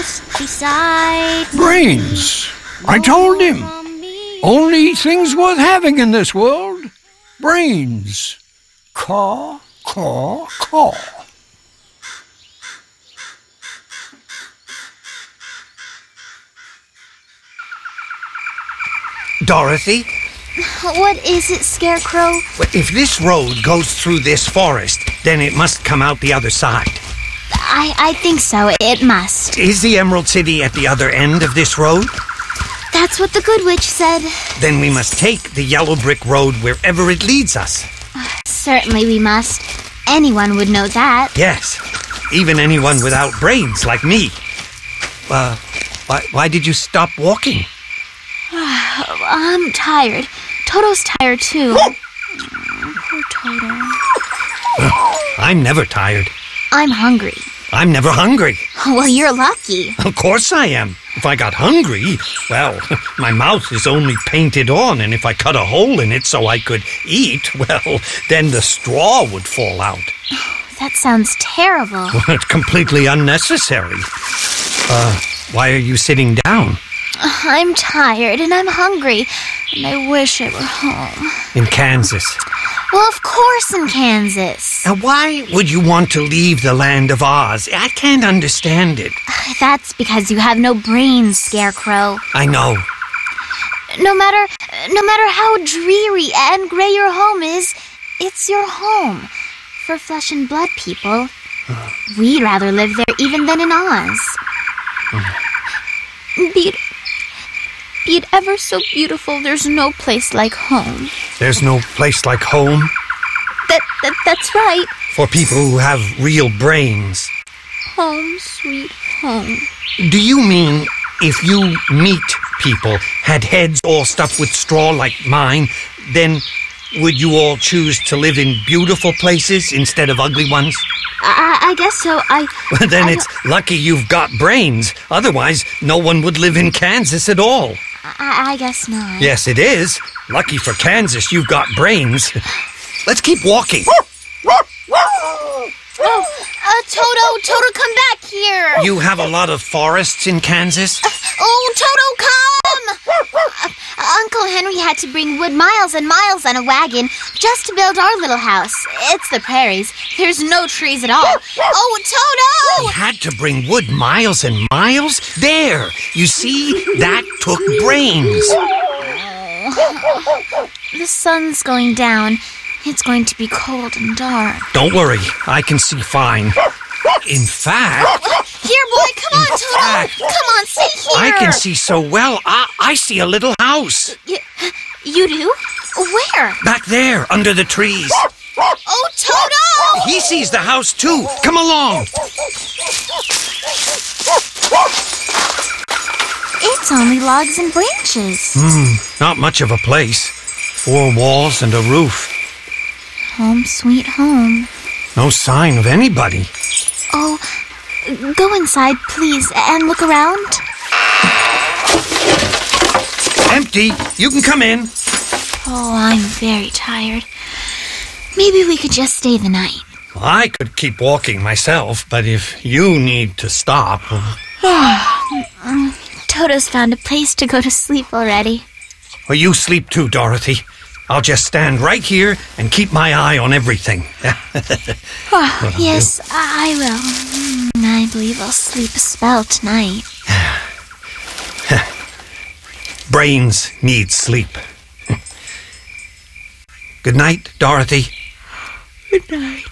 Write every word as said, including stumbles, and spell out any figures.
beside Brains. I told him. Only things worth having in this world. Brains. Caw, caw, caw. Dorothy, What is it, Scarecrow? if this road goes through this forest, then it must come out the other side. I, I think so. It must. Is the Emerald City at the other end of this road? That's what the Good Witch said. Then we must take the yellow brick road wherever it leads us. Certainly we must. Anyone would know that. Yes, even anyone without brains like me. Uh, why, why did you stop walking? I'm tired. Toto's tired, too. Poor Toto. I'm never tired. I'm hungry. I'm never hungry. Well, you're lucky. Of course I am. If I got hungry, well, my mouth is only painted on, and if I cut a hole in it so I could eat, well, then the straw would fall out. That sounds terrible. It's completely unnecessary. Uh, why are you sitting down? I'm tired and I'm hungry, and I wish I were home. In Kansas. Well, of course in Kansas. Now, why would you want to leave the land of Oz? I can't understand it. That's because you have no brains, Scarecrow. I know. No matter, no matter how dreary and gray your home is, it's your home. For flesh and blood people, we'd rather live there even than in Oz. Be it, be it ever so beautiful, there's no place like home. There's no place like home That, that that's right. for people who have real brains. Home, sweet home. Do you mean if you meat people had heads all stuffed with straw like mine, then would you all choose to live in beautiful places instead of ugly ones? I, I guess so. I. Well, then I it's lucky you've got brains. Otherwise, no one would live in Kansas at all. I, I guess not. Yes, it is. Lucky for Kansas, you've got brains. Let's keep walking. Oh, uh, Toto, Toto, come back here. You have a lot of forests in Kansas? Oh, Toto, come! Uh, Uncle Henry had to bring wood miles and miles on a wagon just to build our little house. It's the prairies. There's no trees at all. Oh, Toto! He had to bring wood miles and miles? There! You see? That took brains. The sun's going down. It's going to be cold and dark. Don't worry. I can see fine. In fact... Here, boy, come on, Toto! fact, Come on, stay here! I can see so well. I, I see a little house. You, you do? Where? Back there, under the trees. Oh, Toto! He sees the house, too. Come along. It's only logs and branches. Hmm, not much of a place. Four walls and a roof. Home, sweet home. No sign of anybody. Oh, go inside, please, and look around. Empty. You can come in. Oh, I'm very tired. Maybe we could just stay the night. Well, I could keep walking myself, but if you need to stop... Toto's found a place to go to sleep already. Well, you sleep too, Dorothy. I'll just stand right here and keep my eye on everything. Oh, yes, I will. Mm, I believe I'll sleep a spell tonight. Brains need sleep. Good night, Dorothy. Good night.